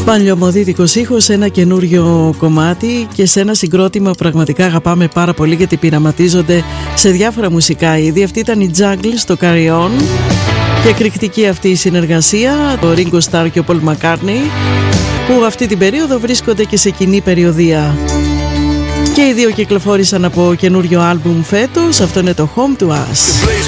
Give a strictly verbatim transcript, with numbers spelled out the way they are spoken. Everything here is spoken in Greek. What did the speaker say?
Παλιωμοδίτικος ήχος σε ένα καινούριο κομμάτι και σε ένα συγκρότημα που πραγματικά αγαπάμε πάρα πολύ γιατί πειραματίζονται σε διάφορα μουσικά είδη. Αυτή ήταν η Jungle στο Carry On και εκρηκτική αυτή η συνεργασία, το Ringo Starr και ο Paul McCartney, που αυτή την περίοδο βρίσκονται και σε κοινή περιοδεία. Και οι δύο κυκλοφόρησαν από καινούριο άλμπουμ φέτος, αυτό είναι το Home to Us.